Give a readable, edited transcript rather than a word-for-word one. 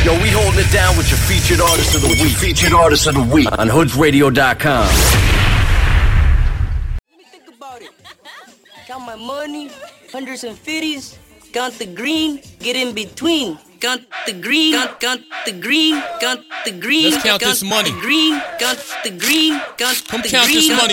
Yo, we holding it down with your featured artist of the week. Featured artist of the week on hoodsradio.com. Let me think about it. Count my money, hundreds and fifties. Count the green, get in between. Count the green, count the green, count the green. Let's count this money. Green, count the green, count Come the count green. this money.